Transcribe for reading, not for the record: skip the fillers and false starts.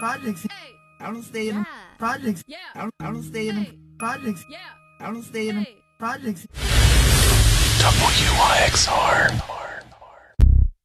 projects. Hey. I don't stay in Yeah. projects. Yeah. I don't stay in Hey. projects. Yeah. I don't stay in Hey. projects. WYXR.